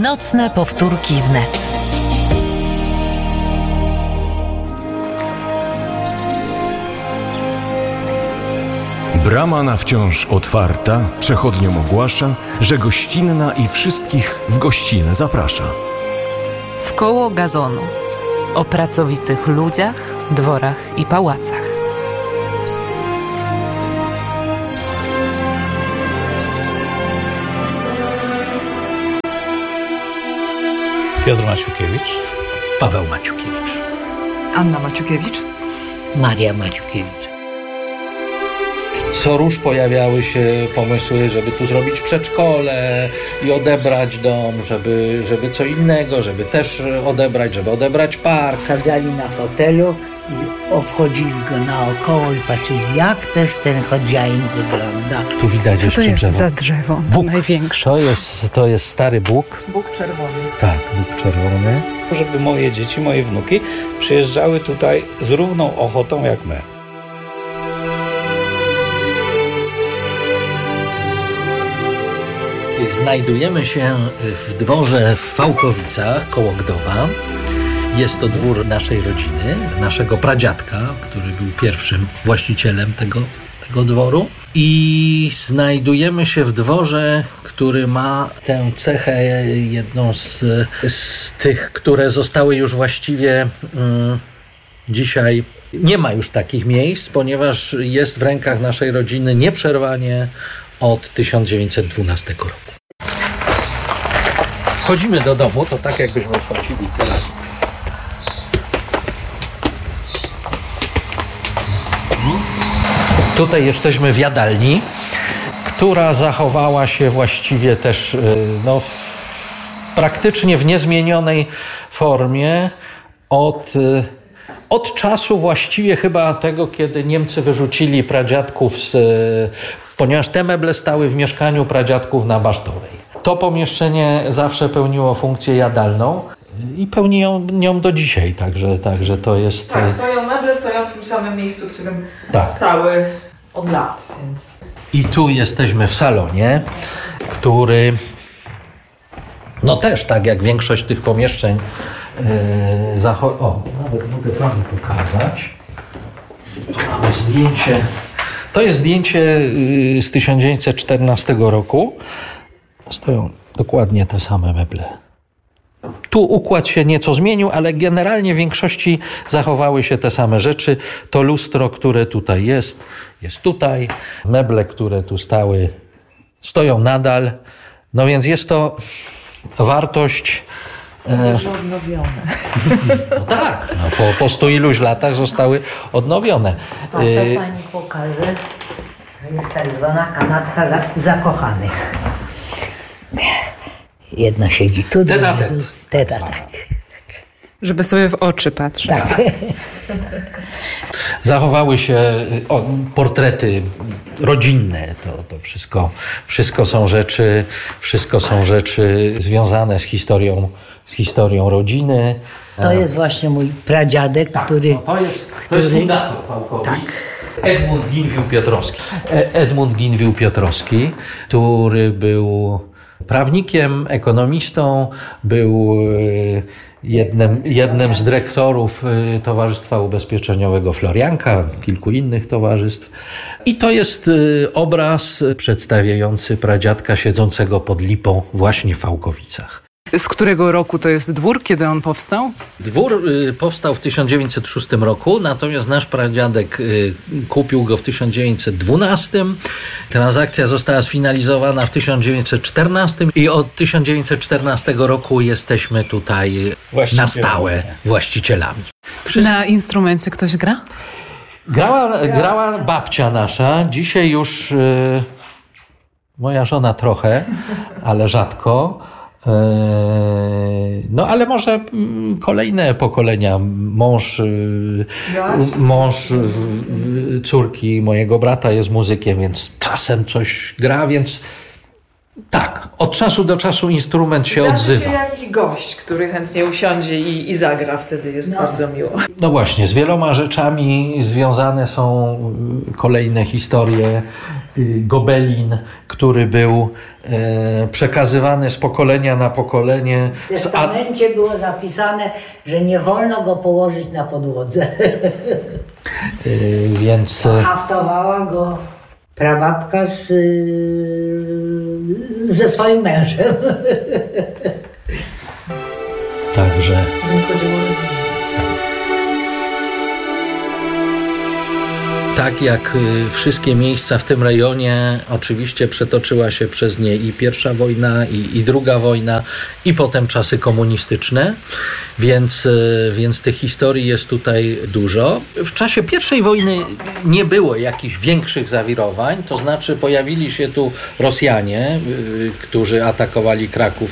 Nocne powtórki wnet. Brama na wciąż otwarta przechodniom ogłasza, że gościnna i wszystkich w gościnę zaprasza. Wkoło gazonu. O pracowitych ludziach, dworach i pałacach. Piotr Maciukiewicz, Paweł Maciukiewicz, Anna Maciukiewicz, Maria Maciukiewicz. Co róż pojawiały się pomysły, żeby tu zrobić przedszkole i odebrać dom, żeby co innego, żeby też odebrać, żeby odebrać park. Sadzali na fotelu i obchodzili go naokoło i patrzyli, jak też ten chodziain wygląda. Tu widać jeszcze drzewo. Co to jest za drzewo? Bóg. Największe. To jest stary Bóg. Bóg czerwony. Tak, Bóg czerwony. Żeby moje dzieci, moje wnuki przyjeżdżały tutaj z równą ochotą jak my. Znajdujemy się w dworze w Fałkowicach koło Gdowa. Jest to dwór naszej rodziny, naszego pradziadka, który był pierwszym właścicielem tego dworu. I znajdujemy się w dworze, który ma tę cechę, jedną z tych, które zostały już właściwie dzisiaj. Nie ma już takich miejsc, ponieważ jest w rękach naszej rodziny nieprzerwanie od 1912 roku. Wchodzimy do domu, to tak jakbyśmy wchodzili teraz. Tutaj jesteśmy w jadalni, która zachowała się właściwie też praktycznie w niezmienionej formie od czasu właściwie chyba tego, kiedy Niemcy wyrzucili pradziadków ponieważ te meble stały w mieszkaniu pradziadków na Basztowej. To pomieszczenie zawsze pełniło funkcję jadalną i pełni nią do dzisiaj, także to jest... Tak, meble stoją w tym samym miejscu, w którym stały od lat, więc... I tu jesteśmy w salonie, który też tak jak większość tych pomieszczeń nawet mogę panu pokazać. Tu mamy zdjęcie. To jest zdjęcie z 1914 roku. Stoją dokładnie te same meble. Tu układ się nieco zmienił, ale generalnie w większości zachowały się te same rzeczy. To lustro, które tutaj jest tutaj. Meble, które tu stały, stoją nadal. No więc jest to wartość... odnowione. No tak, po 100 iluś latach zostały odnowione. A to pani pokaże, to jest tak zwana kanapka zakochanych. Jedna siedzi tu, druga tu. Tak. Żeby sobie w oczy patrzeć. Tak. Zachowały się portrety rodzinne. To wszystko są rzeczy związane z historią rodziny. To jest właśnie mój pradziadek, który... To jest fundator Fałkowic. Tak. Edmund Ginwił-Piotrowski, który był prawnikiem, ekonomistą, był jednym z dyrektorów Towarzystwa Ubezpieczeniowego Florianka, kilku innych towarzystw. I to jest obraz przedstawiający pradziadka siedzącego pod lipą właśnie w Fałkowicach. Z którego roku to jest dwór? Kiedy on powstał? Dwór powstał w 1906 roku, natomiast nasz pradziadek kupił go w 1912. Transakcja została sfinalizowana w 1914 i od 1914 roku jesteśmy tutaj na stałe właścicielami. Na instrumencie ktoś gra? Grała babcia nasza. Dzisiaj już moja żona trochę, ale rzadko. No ale może kolejne pokolenia, mąż córki mojego brata jest muzykiem, więc czasem coś gra, więc Tak, od czasu do czasu instrument się Zdarzy odzywa. się jakiś gość, który chętnie usiądzie i zagra, wtedy jest bardzo miło. No właśnie, z wieloma rzeczami związane są kolejne historie. Gobelin, który był przekazywany z pokolenia na pokolenie. W testamencie było zapisane, że nie wolno go położyć na podłodze. Więc Haftowała go prababka ze swoim mężem. także tak jak wszystkie miejsca w tym rejonie, oczywiście przetoczyła się przez nie i pierwsza wojna, i druga wojna, i potem czasy komunistyczne, więc tych historii jest tutaj dużo. W czasie pierwszej wojny nie było jakichś większych zawirowań, to znaczy pojawili się tu Rosjanie, którzy atakowali Kraków w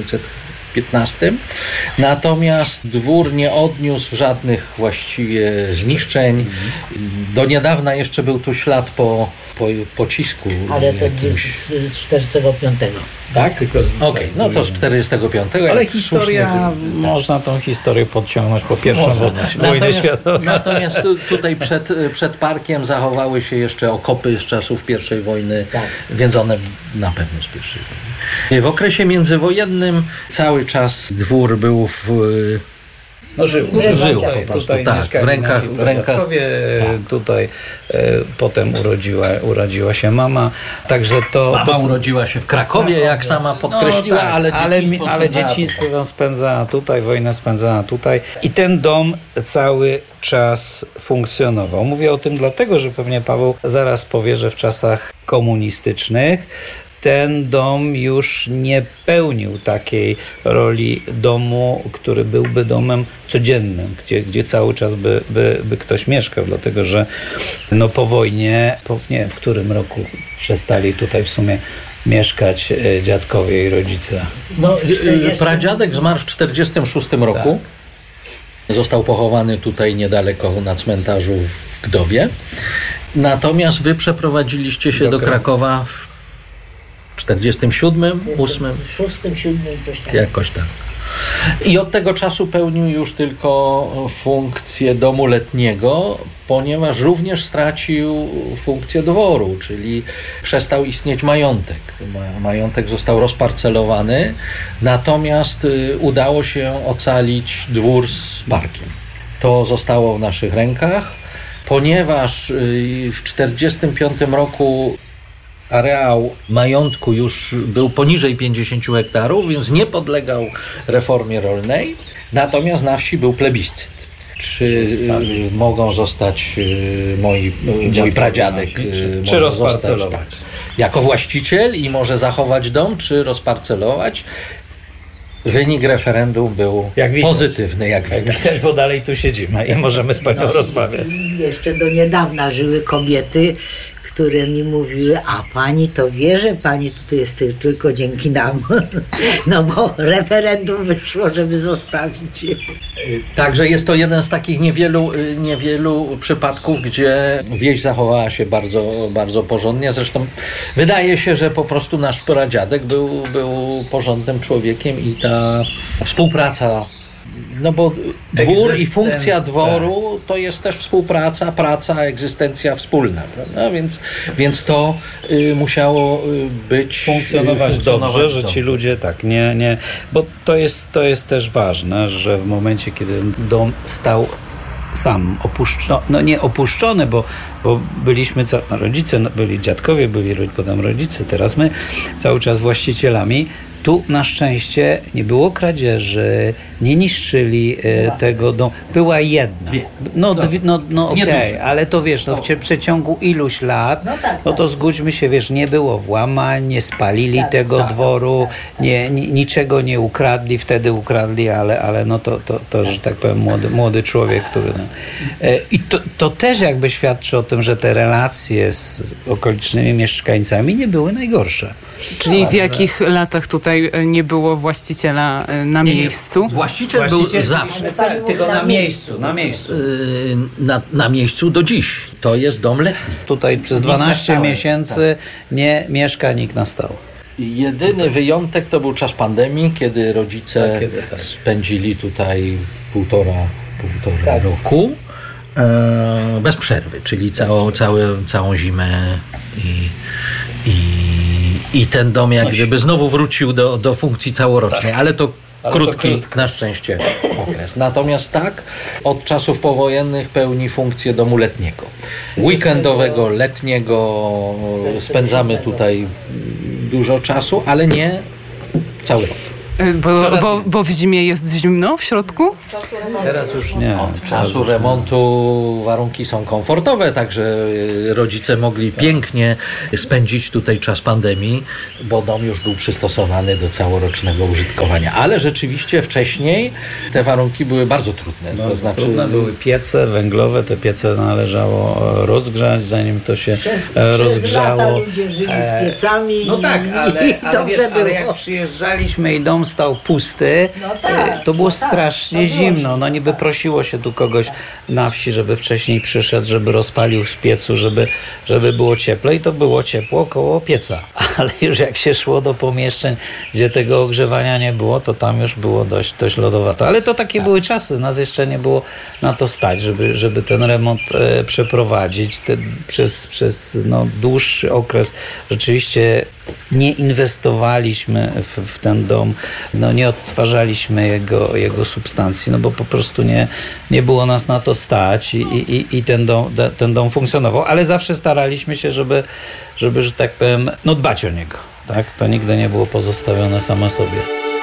1915. Natomiast dwór nie odniósł żadnych właściwie zniszczeń. Do niedawna jeszcze był tu ślad po pocisku. Ale to jakimś. z 45. Tak? Okej, no to z 45. Ale historia, można tą historię podciągnąć po pierwszą wojnę światową. Natomiast tutaj przed parkiem zachowały się jeszcze okopy z czasów I wojny, więc one na pewno z I wojny. W okresie międzywojennym cały czas dwór był żył po prostu, tak, w rękach. Tutaj potem urodziła się mama, także Mama urodziła się w Krakowie, jak sama podkreśliła, ale dzieciństwo spędzała tutaj, wojnę spędzała tutaj i ten dom cały czas funkcjonował. Mówię o tym dlatego, że pewnie Paweł zaraz powie, że w czasach komunistycznych ten dom już nie pełnił takiej roli domu, który byłby domem codziennym, gdzie cały czas by ktoś mieszkał, dlatego że po wojnie, nie wiem w którym roku przestali tutaj w sumie mieszkać dziadkowie i rodzice. Pradziadek zmarł w 1946 roku. Został pochowany tutaj niedaleko na cmentarzu w Gdowie. Natomiast wy przeprowadziliście się do Krakowa w 47, 8? 6, 7, coś tam. Jakoś tak. I od tego czasu pełnił już tylko funkcję domu letniego, ponieważ również stracił funkcję dworu, czyli przestał istnieć majątek. Majątek został rozparcelowany, natomiast udało się ocalić dwór z parkiem. To zostało w naszych rękach, ponieważ w 1945 roku areał majątku już był poniżej 50 hektarów, więc nie podlegał reformie rolnej, natomiast na wsi był plebiscyt. Czy mogą zostać mój pradziadek czy rozparcelować jako właściciel i może zachować dom, czy rozparcelować? Wynik referendum był pozytywny, jak widać. Bo dalej tu siedzimy i możemy z panią rozmawiać. Jeszcze do niedawna żyły kobiety, które mi mówiły, a pani to wie, że pani tutaj jest tylko dzięki nam. No bo referendum wyszło, żeby zostawić. Także jest to jeden z takich niewielu przypadków, gdzie wieś zachowała się bardzo, bardzo porządnie. Zresztą wydaje się, że po prostu nasz pradziadek był porządnym człowiekiem i ta współpraca, bo dwór i funkcja dworu to jest też współpraca, praca, egzystencja wspólna, prawda? Więc to musiało funkcjonować dobrze, że ci ludzie nie, bo to jest też ważne, że w momencie, kiedy dom stał sam, nie opuszczony, bo byliśmy, rodzice, byli dziadkowie, byli potem rodzice, teraz my cały czas właścicielami. Tu na szczęście nie było kradzieży, nie niszczyli tego domu. Była jedna. Okej, ale to wiesz, w przeciągu iluś lat, to zgódźmy się, nie było włamań, nie spalili tego dworu, niczego nie ukradli, wtedy ukradli, ale to że tak powiem, młody człowiek, który... I to też jakby świadczy o tym, że te relacje z okolicznymi mieszkańcami nie były najgorsze. Czyli w jakich latach tutaj nie było właściciela na miejscu? Właściciel był zawsze. Tylko na miejscu. Na miejscu do dziś. To jest dom letni. Tutaj przez 12 miesięcy nie mieszka nikt na stałe. Jedyny wyjątek to był czas pandemii, kiedy rodzice spędzili tutaj półtora roku bez przerwy, czyli całą zimę i ten dom jak gdyby znowu wrócił do funkcji całorocznej, ale to krótki na szczęście okres. Natomiast od czasów powojennych pełni funkcję domu letniego. Weekendowego, letniego, spędzamy tutaj dużo czasu, ale nie cały rok. Bo w zimie jest zimno w środku? Teraz już nie. Od czasu remontu warunki są komfortowe, także rodzice mogli pięknie spędzić tutaj czas pandemii, bo dom już był przystosowany do całorocznego użytkowania. Ale rzeczywiście wcześniej te warunki były bardzo trudne. To znaczy trudne były piece węglowe, te piece należało rozgrzać, zanim to się rozgrzało. Lata ludzie żyli z piecami. No tak, ale jak przyjeżdżaliśmy i dom stał pusty, to było strasznie zimno. No niby prosiło się tu kogoś na wsi, żeby wcześniej przyszedł, żeby rozpalił w piecu, żeby było cieplej. To było ciepło koło pieca. Ale już jak się szło do pomieszczeń, gdzie tego ogrzewania nie było, to tam już było dość lodowato. Ale to takie były czasy. Nas jeszcze nie było na to stać, żeby ten remont przeprowadzić. Przez dłuższy okres rzeczywiście nie inwestowaliśmy w ten dom, nie odtwarzaliśmy jego substancji, bo po prostu nie było nas na to stać i ten dom funkcjonował, ale zawsze staraliśmy się, żeby że tak powiem, dbać o niego. Tak? To nigdy nie było pozostawione samo sobie.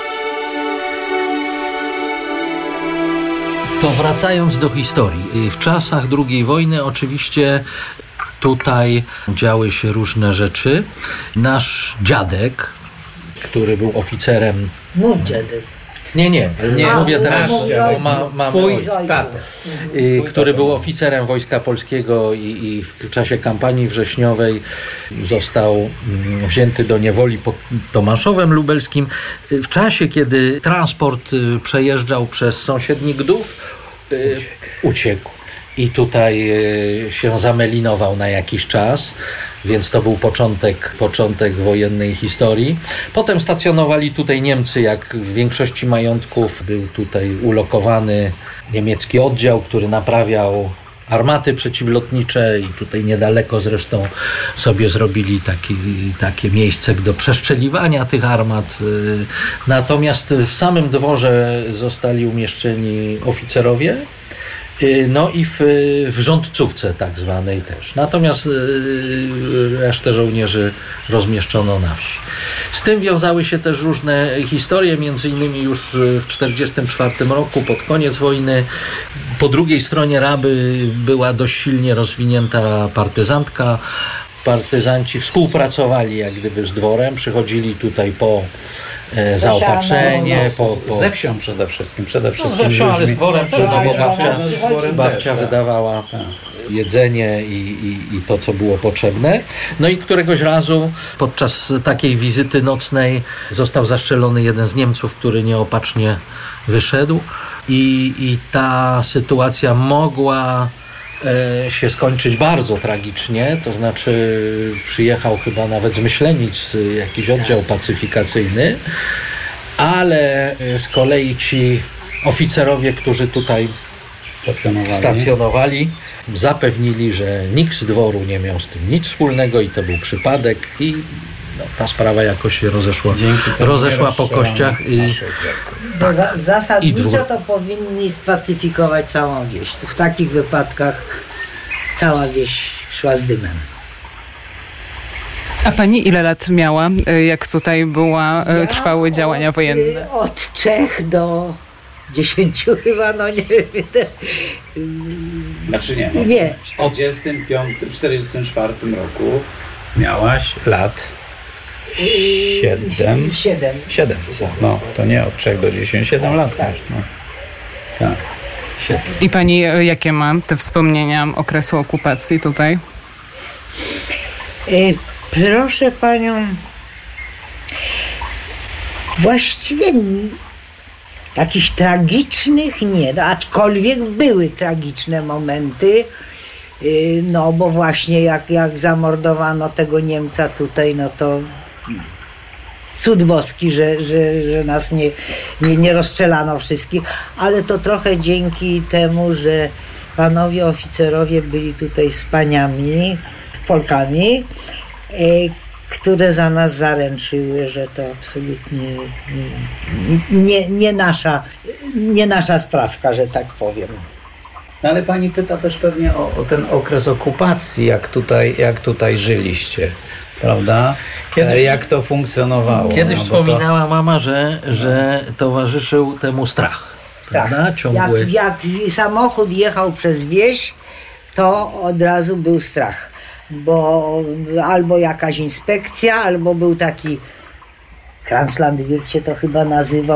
To wracając do historii. W czasach II wojny oczywiście tutaj działy się różne rzeczy. Nasz dziadek, który był oficerem... Mój dziadek. Nie, mówię teraz, mamy tato. Który był oficerem Wojska Polskiego i w czasie kampanii wrześniowej został wzięty do niewoli pod Tomaszowem Lubelskim. W czasie, kiedy transport przejeżdżał przez sąsiedni Gdów, uciekł. I tutaj się zamelinował na jakiś czas, więc to był początek wojennej historii. Potem stacjonowali tutaj Niemcy, jak w większości majątków był tutaj ulokowany niemiecki oddział, który naprawiał armaty przeciwlotnicze i tutaj niedaleko zresztą sobie zrobili takie miejsce do przeszczeliwania tych armat. Natomiast w samym dworze zostali umieszczeni oficerowie, i w rządcówce tak zwanej też. Natomiast resztę żołnierzy rozmieszczono na wsi. Z tym wiązały się też różne historie, między innymi już w 1944 roku, pod koniec wojny. Po drugiej stronie Raby była dość silnie rozwinięta partyzantka. Partyzanci współpracowali jak gdyby z dworem, przychodzili tutaj po zaopatrzenie. Ze wsią przede wszystkim. Ze wsią, ale z dworem, bo babcia wydawała jedzenie i to, co było potrzebne. I któregoś razu podczas takiej wizyty nocnej został zastrzelony jeden z Niemców, który nieopatrznie wyszedł i ta sytuacja mogła się skończyć bardzo tragicznie, to znaczy przyjechał chyba nawet z Myślenic jakiś oddział pacyfikacyjny, ale z kolei ci oficerowie, którzy tutaj stacjonowali, zapewnili, że nikt z dworu nie miał z tym nic wspólnego i to był przypadek i ta sprawa jakoś się rozeszła po kościach zasadniczo to powinni spacyfikować całą wieś. W takich wypadkach cała wieś szła z dymem. A pani ile lat miała, jak tutaj trwały działania wojenne? Od 3 do 10 chyba, nie wiem. Znaczy nie. W 1944 roku miałaś lat 7. To nie od 3 do 10, 7 lat. Tak. Tak. I pani jakie ma te wspomnienia okresu okupacji tutaj? Proszę panią, właściwie jakichś tragicznych nie, aczkolwiek były tragiczne momenty, bo właśnie jak zamordowano tego Niemca tutaj, to cud boski, że nas nie rozstrzelano wszystkich, ale to trochę dzięki temu, że panowie oficerowie byli tutaj z paniami, Polkami, które za nas zaręczyły, że to absolutnie nie nasza sprawka, że tak powiem. No ale pani pyta też pewnie o ten okres okupacji, jak tutaj żyliście, prawda? Jak to funkcjonowało? Kiedyś wspominała mama, że towarzyszył temu strach. Prawda? Ciągły. Jak samochód jechał przez wieś, to od razu był strach, bo albo jakaś inspekcja, albo był taki Kranzlandwirt się to chyba nazywał,